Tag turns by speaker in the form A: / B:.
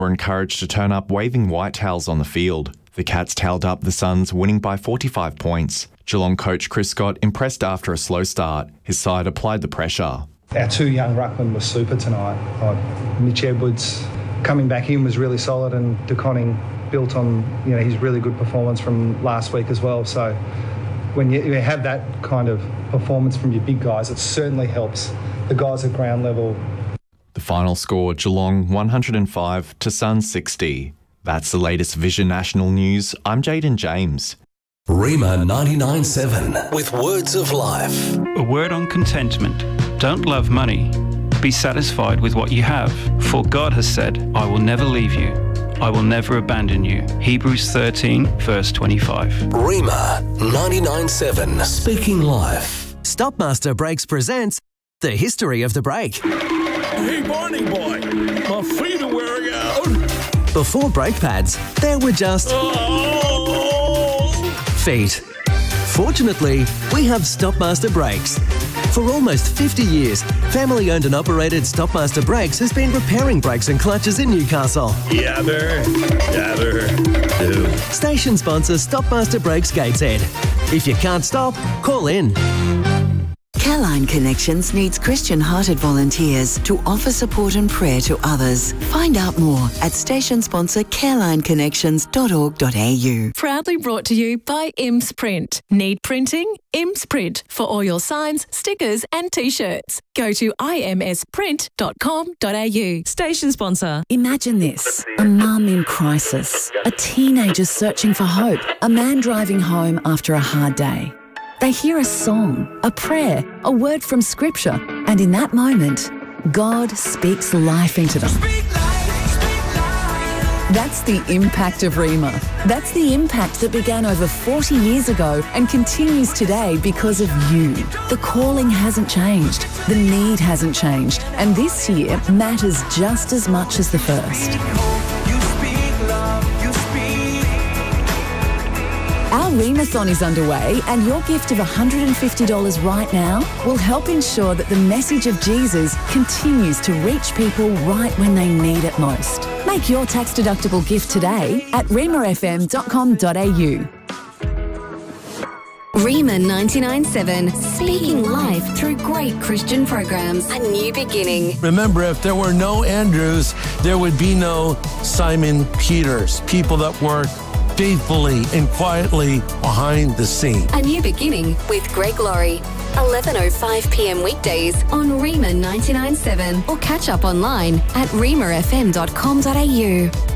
A: were encouraged to turn up waving white towels on the field. The Cats tailed up the Suns, winning by 45 points. Geelong coach Chris Scott impressed after a slow start. His side applied the pressure.
B: Our two young ruckmen were super tonight. Mitch Edwards coming back in was really solid, and De Koning built on his really good performance from last week as well. So when you have that kind of performance from your big guys, it certainly helps the guys at ground level.
A: The final score, Geelong 105 to Suns 60. That's the latest Vision National News. I'm Jaden James.
C: Rima 99.7 with words of life.
D: A word on contentment. Don't love money. Be satisfied with what you have. For God has said, I will never leave you. I will never abandon you. Hebrews 13, verse 25.
C: Rima 99.7 Speaking Life.
E: Stopmaster Brakes presents The History of the Brake.
F: Hey, Barney boy, my feet are wearing out.
E: Before brake pads, there were just feet. Fortunately, we have Stopmaster Brakes. For almost 50 years, family-owned and operated Stopmaster Brakes has been repairing brakes and clutches in Newcastle.
F: Yabber, do.
E: Station sponsor Stopmaster Brakes Gateshead. If you can't stop, call in.
G: Careline Connections needs Christian-hearted volunteers to offer support and prayer to others. Find out more at station sponsor carelineconnections.org.au.
H: Proudly brought to you by IMS Print. Need printing? IMS Print for all your signs, stickers and T-shirts. Go to imsprint.com.au. Station sponsor.
I: Imagine this. A mum in crisis. A teenager searching for hope. A man driving home after a hard day. They hear a song, a prayer, a word from Scripture, and in that moment, God speaks life into them. That's the impact of Rima. That's the impact that began over 40 years ago and continues today because of you. The calling hasn't changed, the need hasn't changed, and this year matters just as much as the first. Our Remathon is underway, and your gift of $150 right now will help ensure that the message of Jesus continues to reach people right when they need it most. Make your tax-deductible gift today at remafm.com.au.
J: Rima 99.7, speaking life through great Christian programs. A new beginning.
K: Remember, if there were no Andrews, there would be no Simon Peters, people that work faithfully and quietly behind the scene.
J: A new beginning with Greg Laurie. 11:05 p.m. weekdays on Rima 99.7 or catch up online at remafm.com.au.